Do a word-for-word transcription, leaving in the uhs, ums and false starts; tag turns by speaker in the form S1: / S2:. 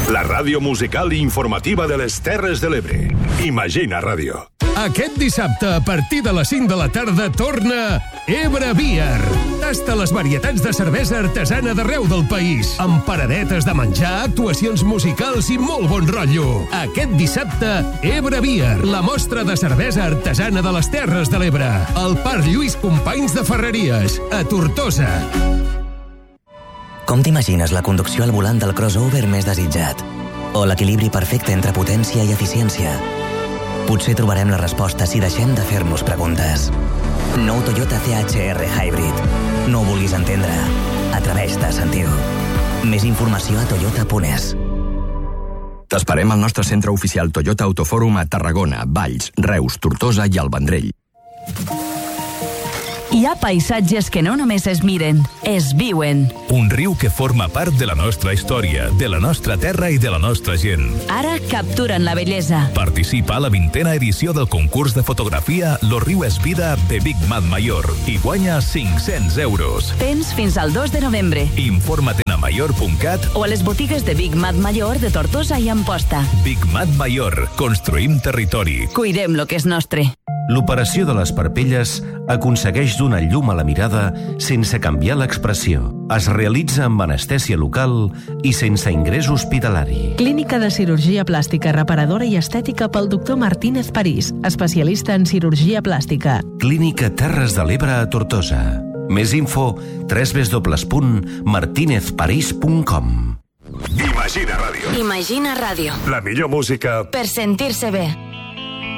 S1: La ràdio musical i informativa de les Terres de l'Ebre. Imagina Ràdio.
S2: Aquest dissabte, a partir de les cinc de la tarda, torna Ebre Beer. Tasta les varietats de cervesa artesana d'arreu del país, amb paradetes de menjar, actuacions musicals i molt bon rotllo. Aquest dissabte, Ebre Beer, la mostra de cervesa artesana de les Terres de l'Ebre. Al Parc Lluís Companys de Ferreries, a Tortosa.
S3: Com t'imagines la conducció al volant del crossover més desitjat? O l'equilibri perfecte entre potència i eficiència? Potser trobarem la resposta si deixem de fer-nos preguntes. Nou Toyota C H R Hybrid. No ho vulguis entendre. Atreveix-te a sentir-ho. Més informació a toyota punt es.
S4: T'esperem al nostre centre oficial Toyota Autofòrum a Tarragona, Valls, Reus, Tortosa i el Vendrell.
S5: Hi ha paisatges que no només es miren, es viuen.
S6: Un riu que forma part de la nostra història, de la nostra terra i de la nostra gent.
S5: Ara capturen la bellesa.
S6: Participa a la vintena edició del concurs de fotografia Lo riu és vida de Big Mat Mayor i guanya cinc-cents euros.
S5: Tens fins al dos de novembre.
S6: Informa't a mayor punt cat
S5: o a les botigues de Big Mat Mayor de Tortosa i Amposta.
S6: Big Mat Mayor. Construïm territori.
S5: Cuidem lo que és nostre.
S7: L'operació de les parpelles aconsegueix donar llum a la mirada sense canviar l'expressió. Es realitza amb anestèsia local i sense ingrés hospitalari.
S8: Clínica de cirurgia plàstica reparadora i estètica pel doctor Martínez París, especialista en cirurgia plàstica.
S7: Clínica Terres de l'Ebre a Tortosa. Més info w w w punt martinez parís punt com.
S1: Imagina Ràdio.
S5: Imagina Ràdio.
S1: La millor música
S5: per sentir-se bé.